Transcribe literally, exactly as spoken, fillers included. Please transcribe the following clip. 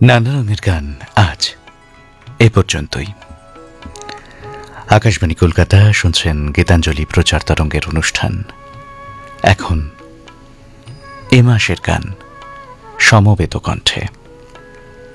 নানা রঙের গান আজ এ পর্যন্তই। আকাশবাণী কলকাতা, শুনছেন গীতাঞ্জলি প্রচার তরঙ্গের অনুষ্ঠান। এখন এ মাসের গান সমবেত কণ্ঠে।